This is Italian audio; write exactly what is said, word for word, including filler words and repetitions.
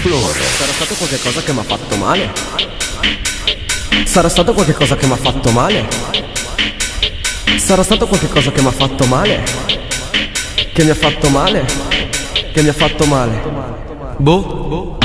Sarà stato qualche cosa che mi ha fatto male? Sarà stato qualche cosa che mi ha fatto male? Sarà stato qualche cosa che mi ha fatto male? Che mi ha fatto male? Che mi ha fatto male? Boh.